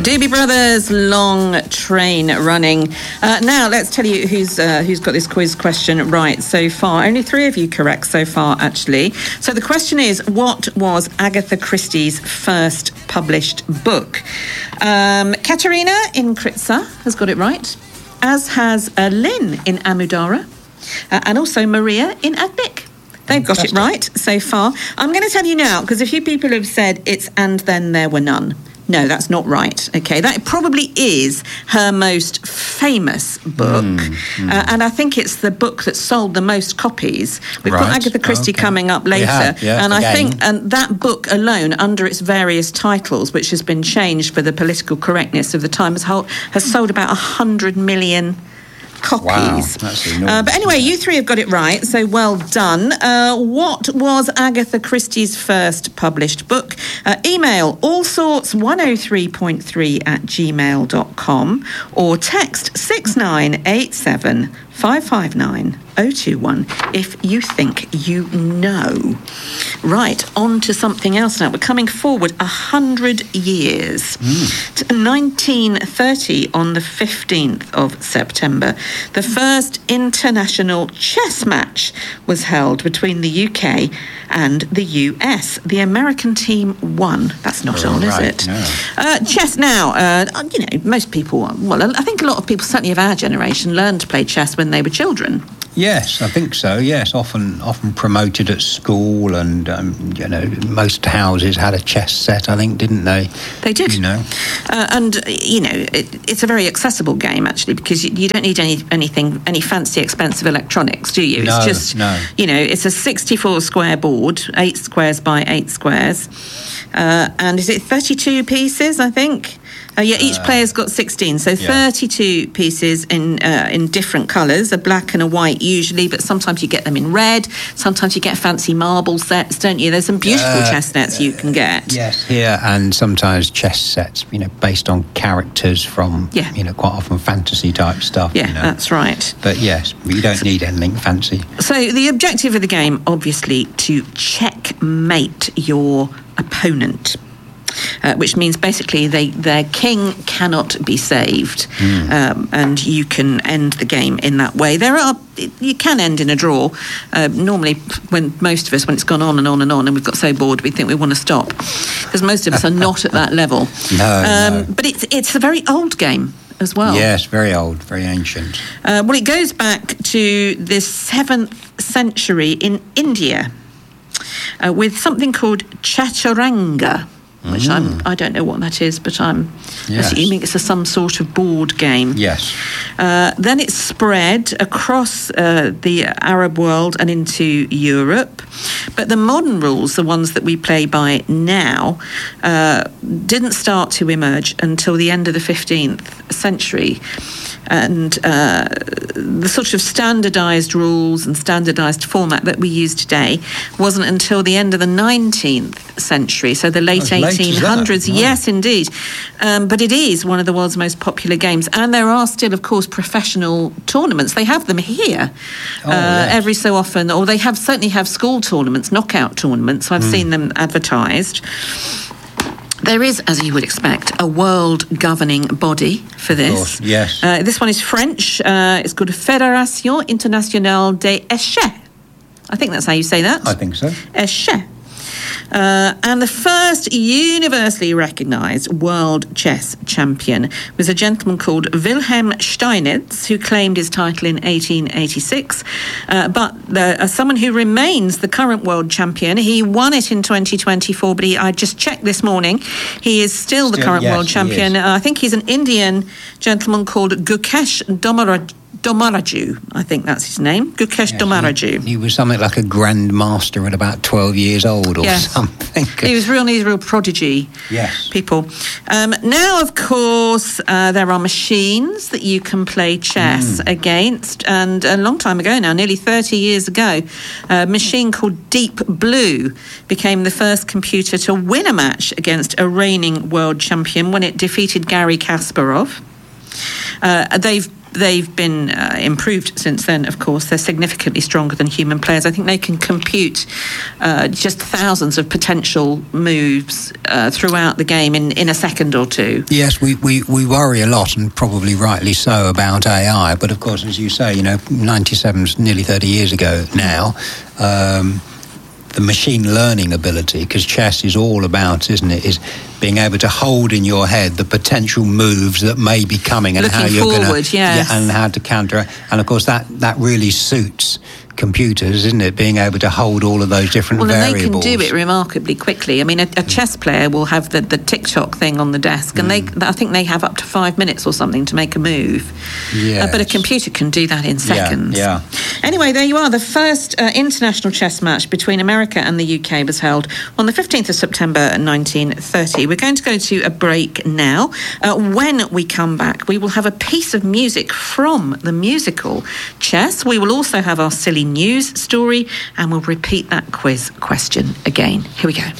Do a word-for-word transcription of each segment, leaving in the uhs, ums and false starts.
Doobie Brothers, Long Train Running. Uh, now, let's tell you who's uh, who's got this quiz question right so far. Only three of you correct so far, actually. So the question is, what was Agatha Christie's first published book? Um, Katerina in Kritza has got it right, as has uh, Lynn in Amudara, uh, and also Maria in Adbic. They've got Fantastic. It right so far. I'm going to tell you now, because a few people have said it's And Then There Were None. No, that's not right. Okay, that probably is her most famous book, mm, mm. Uh, and I think it's the book that sold the most copies. We've right. got Agatha Christie okay. coming up later, yeah, yeah, and again. I think and that book alone, under its various titles, which has been changed for the political correctness of the time, has, hold, has sold about a hundred million copies. Wow, that's enormous. Uh, but anyway, you three have got it right, so well done. Uh, what was Agatha Christie's first published book? Uh, email allsorts one oh three point three at gmail dot com or text six nine eight seven five five nine oh two one if you think you know. Right, on to something else now. We're coming forward a hundred years mm. to nineteen thirty. On the fifteenth of September, the first international chess match was held between the U K and the U S. The American team won. That's not oh, on, right. is it? No. Uh, chess now, uh, you know, most people, well, I think a lot of people, certainly of our generation, learned to play chess when they were children. Yes, I think so. Yes, often often promoted at school, and um, you know, most houses had a chess set. I think, didn't they? They did. You know, uh, and you know, it, it's a very accessible game actually, because you, you don't need any anything any fancy, expensive electronics, do you? No, it's just no. You know, it's a sixty-four square board, eight squares by eight squares, uh, and is it thirty-two pieces? I think. Uh, yeah, each player's got sixteen, so yeah. thirty-two pieces in uh, in different colours, a black and a white usually, but sometimes you get them in red, sometimes you get fancy marble sets, don't you? There's some beautiful uh, chess nets you can get. Yes, yeah, and sometimes chess sets, you know, based on characters from, yeah. you know, quite often fantasy type stuff. Yeah, you know. That's right. But yes, you don't need anything fancy. So the objective of the game, obviously, to checkmate your opponent. Uh, which means basically they, their king cannot be saved, mm. um, and you can end the game in that way. There are you can end in a draw. Uh, normally, when most of us, when it's gone on and on and on, and we've got so bored, we think we want to stop, because most of us are not at that level. No, um, no. But it's it's a very old game as well. Yes, very old, very ancient. Uh, well, it goes back to the seventh century in India uh, with something called chaturanga. Which mm. I'm, I don't know what that is, but I'm yes. assuming it's a, some sort of board game. Yes. Uh, then it spread across uh, the Arab world and into Europe. But the modern rules, the ones that we play by now, uh, didn't start to emerge until the end of the fifteenth century. And uh, the sort of standardised rules and standardised format that we use today wasn't until the end of the nineteenth century, so the late eighteen hundreds. Wow. Yes, indeed. Um, but it is one of the world's most popular games, and there are still, of course, professional tournaments. They have them here oh, uh, yes. every so often, or they have certainly have school tournaments, knockout tournaments. So I've mm. seen them advertised. There is, as you would expect, a world governing body for this. Of course, yes. Uh, this one is French. Uh, it's called Fédération Internationale des Échecs. I think that's how you say that. I think so. Échecs. Uh, and the first universally recognised world chess champion was a gentleman called Wilhelm Steinitz, who claimed his title in eighteen eighty-six. Uh, but the, uh, someone who remains the current world champion, he won it in twenty twenty-four, but he, I just checked this morning, he is still, still the current yes, world champion. Uh, I think he's an Indian gentleman called Gukesh Domaraj. Domaraju, I think that's his name. Gukesh yes, Domaraju. He, he was something like a grandmaster at about twelve years old or yes. something. He was real, he's a real prodigy. Yes. People. Um, now, of course, uh, there are machines that you can play chess mm. against. And a long time ago now, nearly thirty years ago, a machine called Deep Blue became the first computer to win a match against a reigning world champion when it defeated Garry Kasparov. Uh, they've they've been uh, improved since then, of course. They're significantly stronger than human players. I think they can compute uh, just thousands of potential moves uh, throughout the game in, in a second or two. Yes, we, we, we worry a lot, and probably rightly so, about A I. But of course, as you say, you know, ninety-seven's nearly thirty years ago now. Um, the machine learning ability, because chess is all about, isn't it, is being able to hold in your head the potential moves that may be coming and Looking how you're going to yes. yeah, and how to counter. And of course, that that really suits computers, isn't it, being able to hold all of those different well, variables. Well, they can do it remarkably quickly. I mean, a, a chess player will have the, the tick-tock thing on the desk, and mm. they, I think they have up to five minutes or something to make a move. Yes. Uh, but a computer can do that in seconds. Yeah, yeah. Anyway, there you are. The first uh, international chess match between America and the U K was held on the fifteenth of September nineteen thirty. We're going to go to a break now. Uh, when we come back, we will have a piece of music from the musical Chess. We will also have our silly news story, and we'll repeat that quiz question again. Here we go.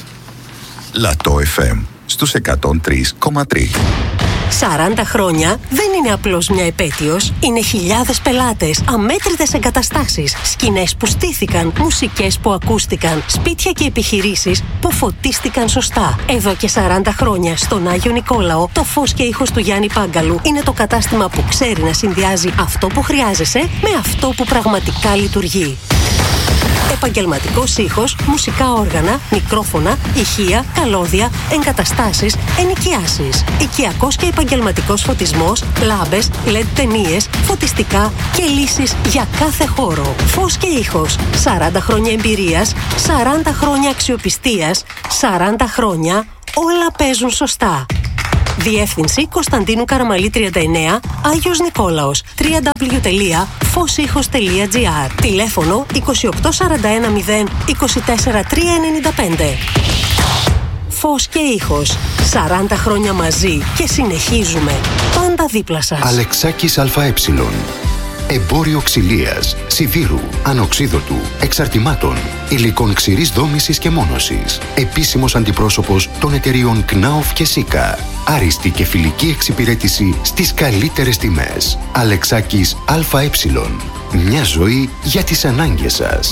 Λατό εφ εμ στους εκατόν τρία κόμμα τρία. σαράντα χρόνια δεν είναι απλώς μια επέτειος. Είναι χιλιάδες πελάτες, αμέτρητες εγκαταστάσεις, σκηνές που στήθηκαν, μουσικές που ακούστηκαν, σπίτια και επιχειρήσεις που φωτίστηκαν σωστά. Εδώ και σαράντα χρόνια στον Άγιο Νικόλαο, το φως και ήχος του Γιάννη Πάγκαλου είναι το κατάστημα που ξέρει να συνδυάζει αυτό που χρειάζεσαι με αυτό που πραγματικά λειτουργεί. Επαγγελματικός ήχος, μουσικά όργανα, μικρόφωνα, ηχεία, καλώδια, εγκαταστάσεις, ενοικιάσεις. Οικιακός και επαγγελματικός φωτισμός, λάμπες, ελ ι ντι ταινίες, φωτιστικά και λύσεις για κάθε χώρο. Φως και ήχος. σαράντα χρόνια εμπειρίας, σαράντα χρόνια αξιοπιστίας, σαράντα χρόνια όλα παίζουν σωστά. Διεύθυνση Κωνσταντίνου Καραμαλή τριάντα εννέα, Άγιος Νικόλαος, double-u double-u double-u τελεία φως ήχος τελεία τζι άρ. Τηλέφωνο είκοσι οκτώ σαράντα ένα μηδέν είκοσι τέσσερα τριακόσια ενενήντα πέντε. Φως και ήχος. σαράντα χρόνια μαζί και συνεχίζουμε. Πάντα δίπλα σας. Αλεξάκης ΑΕ. Εμπόριο ξυλίας, σιδήρου, ανοξίδωτου, εξαρτημάτων, υλικών ξηρής δόμησης και μόνωσης. Επίσημος αντιπρόσωπος των εταιριών Κνάοφ και Σίκα. Άριστη και φιλική εξυπηρέτηση στις καλύτερες τιμές. Αλεξάκης ΑΕ. Μια ζωή για τις ανάγκες σας.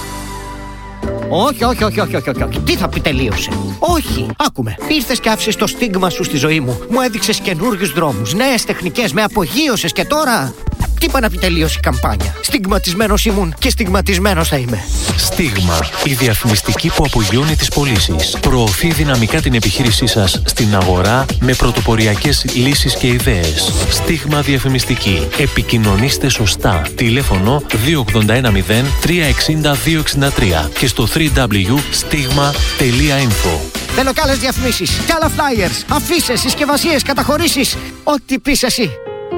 Όχι, όχι, όχι, όχι, όχι, όχι. Τι θα πει τελείωσε? Όχι, άκουμε. Ήρθες και άφησες το στίγμα σου στη ζωή μου. Μου έδειξες καινούριους δρόμους, νέες τεχνικές, με απογείωσες και τώρα... Τι είπα να πει τελείωσε η καμπάνια? Στιγματισμένος ήμουν και στιγματισμένος θα είμαι. Στίγμα, η διαφημιστική που απογειώνει τις πωλήσεις. Προωθεί δυναμικά την επιχείρησή σας στην αγορά με πρωτοποριακές λύσεις και ιδέες. Στίγμα διαφημιστική. Επικοινωνήστε σωστά. Τηλέφωνο δύο ογδόντα ένα μηδέν τρία εξήντα δύο εξήντα τρία και στο double-u double-u double-u τελεία stigma τελεία info. Θέλω κι άλλες διαφημίσεις, κι άλλα flyers, αφίσες, συσκευασίες, καταχωρήσεις. Ό,τι πεις εσύ.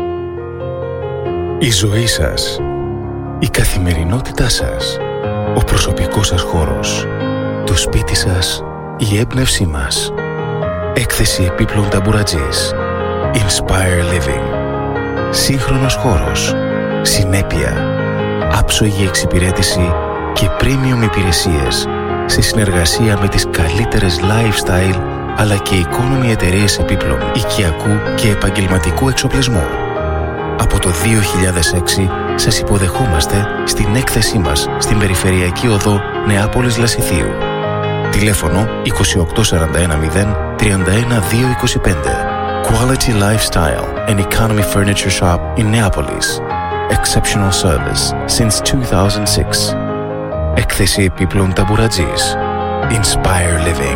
Η ζωή σας, η καθημερινότητά σας, ο προσωπικός σας χώρος, το σπίτι σας, η έμπνευσή μας. Έκθεση επίπλων ταμπουρατζής. Inspire Living. Σύγχρονος χώρος, συνέπεια, άψογη εξυπηρέτηση και premium υπηρεσίες σε συνεργασία με τις καλύτερες lifestyle αλλά και economy εταιρείες επίπλων οικιακού και επαγγελματικού εξοπλισμού. Από το δύο χιλιάδες έξι σας υποδεχόμαστε στην έκθεσή μας στην Περιφερειακή Οδό Νεάπολης Λασιθίου. Τηλέφωνο είκοσι οκτώ σαράντα ένα μηδέν τριάντα ένα δύο είκοσι πέντε. Quality Lifestyle and Economy Furniture Shop in Neapolis. Exceptional service since two thousand six. Έκθεση επίπλων ταμπουρατζής. Inspire Living.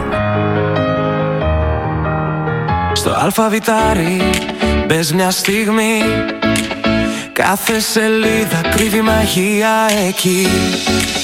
Στο αλφαβητάρι μπες μια στιγμή. Κάθε σελίδα κρύβει μαγεία εκεί.